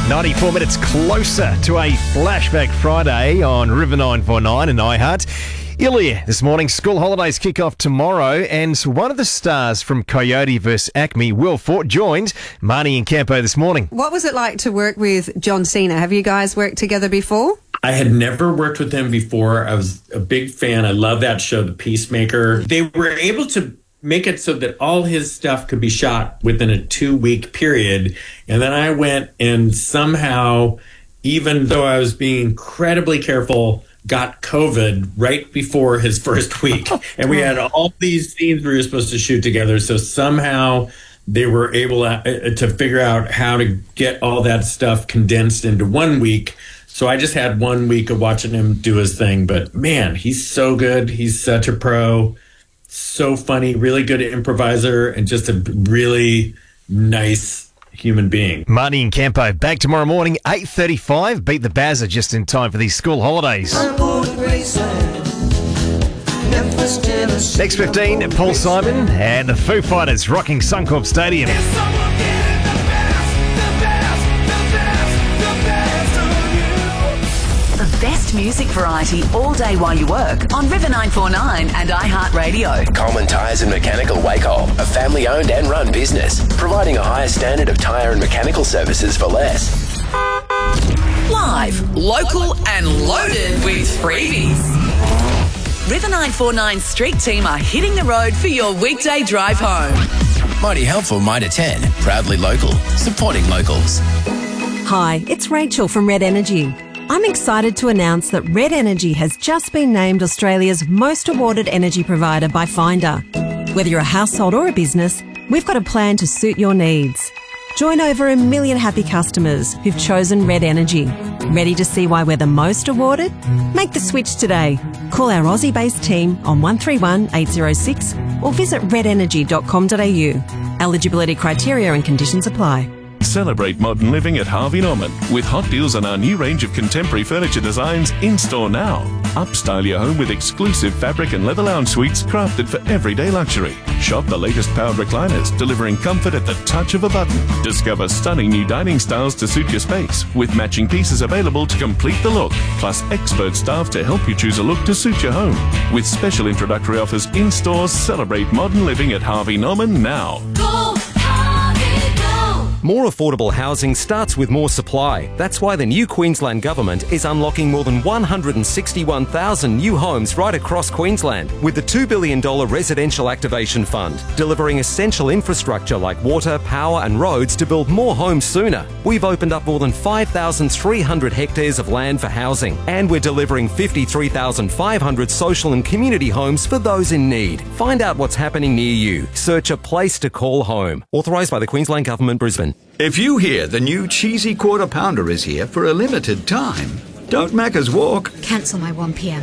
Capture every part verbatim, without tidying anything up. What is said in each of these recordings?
ninety-four minutes closer to a Flashback Friday on River nine four nine and iHeart. Ilya, this morning, school holidays kick off tomorrow, and one of the stars from Coyote versus Acme, Will Fort, joined Marnie and Campo this morning. What was it like to work with John Cena? Have you guys worked together before? I had never worked with him before. I was a big fan. I love that show, The Peacemaker. They were able to make it so that all his stuff could be shot within a two-week period. And then I went and somehow, even though I was being incredibly careful, got COVID right before his first week. And we had all these scenes we were supposed to shoot together. So somehow they were able to, to figure out how to get all that stuff condensed into one week. So I just had one week of watching him do his thing. But man, he's so good. He's such a pro. So funny, really good improviser, and just a really nice human being. Marnie and Campo back tomorrow morning, eight thirty-five. Beat the Bazza just in time for these school holidays. Next fifteen, Paul Simon and the Foo Fighters rocking Suncorp Stadium. The best music variety all day while you work on River nine four nine and iHeartRadio. Coleman Tyres and Mechanical Wacol, a family-owned and run business, providing a higher standard of tyre and mechanical services for less. Live, local and loaded with freebies. River nine four nine Street Team are hitting the road for your weekday drive home. Mighty helpful, Mitre ten, proudly local, supporting locals. Hi, it's Rachel from Red Energy. I'm excited to announce that Red Energy has just been named Australia's most awarded energy provider by Finder. Whether you're a household or a business, we've got a plan to suit your needs. Join over a million happy customers who've chosen Red Energy. Ready to see why we're the most awarded? Make the switch today. Call our Aussie-based team on one three one, eight zero six or visit red energy dot com dot a u. Eligibility criteria and conditions apply. Celebrate modern living at Harvey Norman with hot deals on our new range of contemporary furniture designs in store now. Upstyle your home with exclusive fabric and leather lounge suites crafted for everyday luxury. Shop the latest powered recliners, delivering comfort at the touch of a button. Discover stunning new dining styles to suit your space, with matching pieces available to complete the look, plus expert staff to help you choose a look to suit your home. With special introductory offers in stores, celebrate modern living at Harvey Norman now. More affordable housing starts with more supply. That's why the new Queensland Government is unlocking more than one hundred sixty-one thousand new homes right across Queensland with the two billion dollars Residential Activation Fund, delivering essential infrastructure like water, power and roads to build more homes sooner. We've opened up more than five thousand three hundred hectares of land for housing, and we're delivering fifty-three thousand five hundred social and community homes for those in need. Find out what's happening near you. Search a place to call home. Authorised by the Queensland Government, Brisbane. If you hear the new cheesy quarter pounder is here for a limited time, don't Macca's walk. Cancel my one p m.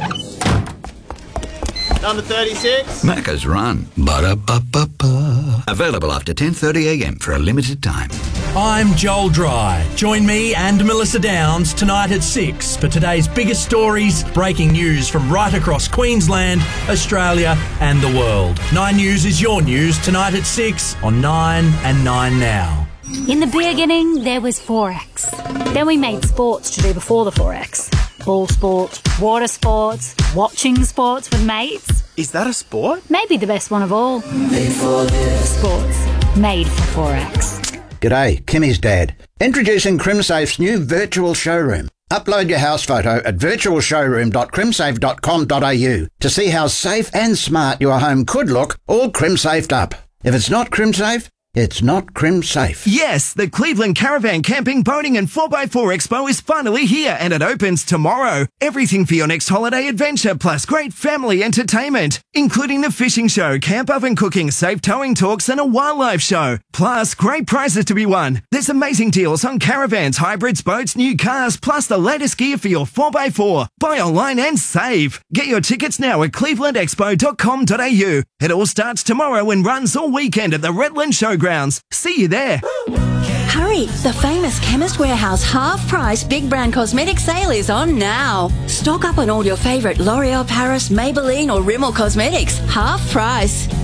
Number thirty-six. Macca's run. Ba-da-ba-ba-ba. Available after ten thirty a m for a limited time. I'm Joel Dry. Join me and Melissa Downs tonight at six for today's biggest stories, breaking news from right across Queensland, Australia and the world. Nine News is your news tonight at six on Nine and Nine Now. In the beginning, there was Forex. Then we made sports to do before the Forex. Ball sports, water sports, watching sports with mates. Is that a sport? Maybe the best one of all. Made for this. Sports. Made for Forex. G'day, Kimmy's dad. Introducing CrimSafe's new virtual showroom. Upload your house photo at virtual showroom dot crimsafe dot com dot a u to see how safe and smart your home could look, all CrimSafed up. If it's not CrimSafe, it's not CrimSafe. Yes, the Cleveland Caravan Camping, Boating and four by four Expo is finally here and it opens tomorrow. Everything for your next holiday adventure plus great family entertainment, including the fishing show, camp oven cooking, safe towing talks and a wildlife show. Plus great prizes to be won. There's amazing deals on caravans, hybrids, boats, new cars, plus the latest gear for your four by four. Buy online and save. Get your tickets now at cleveland expo dot com dot a u. It all starts tomorrow and runs all weekend at the Redland Showgrounds. See you there. Hurry! The famous Chemist Warehouse half-price big brand cosmetic sale is on now. Stock up on all your favourite L'Oreal Paris, Maybelline or Rimmel cosmetics. Half price.